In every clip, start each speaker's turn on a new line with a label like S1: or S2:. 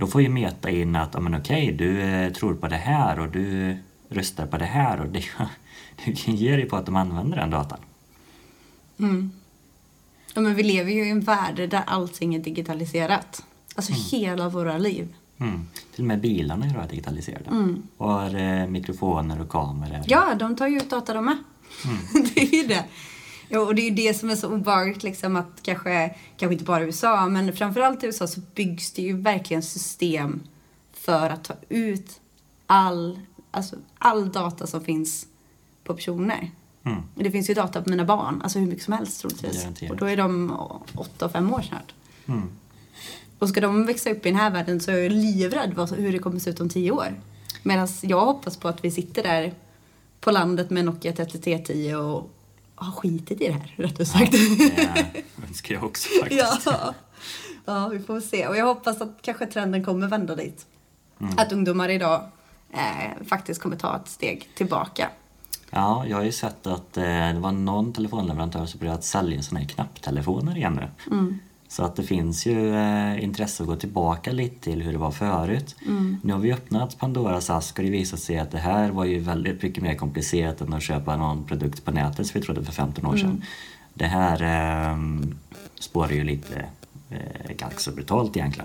S1: Då får ju Meta in att okej, du tror på det här och du röstar på det här och det ger ju på att de använder den datan.
S2: Ja, men vi lever ju i en värld där allting är digitaliserat. Alltså hela våra liv.
S1: Till och med bilarna är idag digitaliserade. Och har mikrofoner och kameror.
S2: Ja, de tar ju ut data de med. Det är ju det. Ja, och det är ju det som är så obehagligt liksom, att kanske inte bara i USA, men framförallt i USA så byggs det ju verkligen system för att ta ut all data som finns på personer. Det finns ju data på mina barn, alltså hur mycket som helst troligtvis. Och då är de 8 och 5 år snart. Och ska de växa upp i den här världen så är jag livrädd hur det kommer se ut om 10 år. Medan jag hoppas på att vi sitter där på landet med Nokia 3310 och har skitit i det här, rätt och sagt.
S1: Ja, det önskar jag också faktiskt.
S2: Ja, vi får se. Och jag hoppas att kanske trenden kommer vända dit. Att ungdomar idag faktiskt kommer ta ett steg tillbaka.
S1: Ja, jag har ju sett att det var någon telefonleverantör som började sälja såna här knapptelefoner igen nu. Så att det finns ju intresse att gå tillbaka lite till hur det var förut. Nu har vi öppnat Pandoras ask och det visar sig att det här var ju väldigt mycket mer komplicerat än att köpa någon produkt på nätet som vi trodde för 15 år sedan. Det här spårar ju lite ganska brutalt egentligen.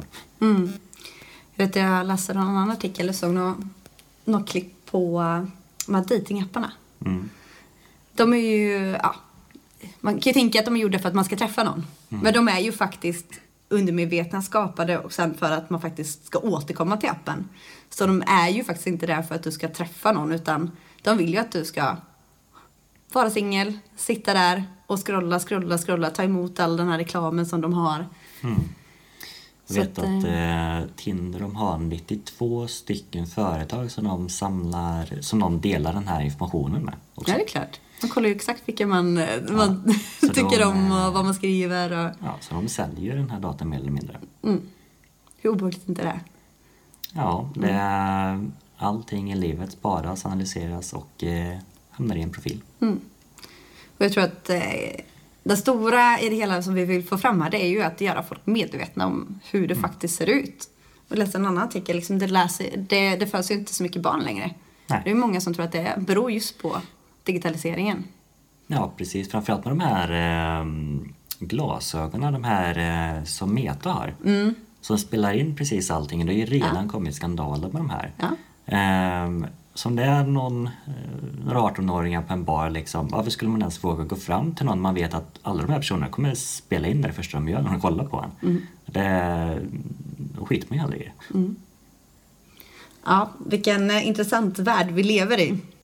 S2: Jag läste någon annan artikel och såg något klipp på de här datingapparna. De är ju, man kan ju tänka att de är gjorda för att man ska träffa någon. Men de är ju faktiskt undermedvetna skapade och sen för att man faktiskt ska återkomma till appen. Så de är ju faktiskt inte där för att du ska träffa någon, utan de vill ju att du ska vara singel, sitta där och scrolla, ta emot all den här reklamen som de har.
S1: Jag vet att Tinder, de har 92 stycken företag som de delar den här informationen med. Också.
S2: Ja, det är klart. Man kollar ju exakt vilka man tycker om och vad man skriver. Och...
S1: Ja, så de säljer ju den här datan mer eller mindre.
S2: Hur obehagligt inte det är?
S1: Ja, det är allting i livet sparas, analyseras och hamnar i en profil.
S2: Och jag tror att det stora i det hela som vi vill få fram här, det är ju att göra folk medvetna om hur det faktiskt ser ut. Och läsa en annan artikel, liksom, det föds ju inte så mycket barn längre.
S1: Nej.
S2: Det är många som tror att det beror just på digitaliseringen.
S1: Ja, precis. Framförallt med de här glasögonen, de här som Meta har. Som spelar in precis allting. Det har ju redan kommit skandaler med de här. Som det är några 18-åringar på en bar liksom, varför skulle man ens våga gå fram till någon man vet att alla de här personerna kommer spela in det första de gör när de kollar på en. Då skiter man ju aldrig i det.
S2: Ja, vilken intressant värld vi lever i.